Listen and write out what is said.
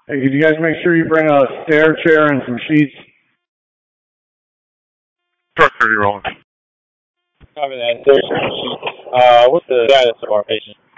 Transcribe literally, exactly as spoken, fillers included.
Hey, could you guys make sure you bring a stair chair and some sheets? Trucker, you're on. Copy that. There's, uh, what's the status of our patient?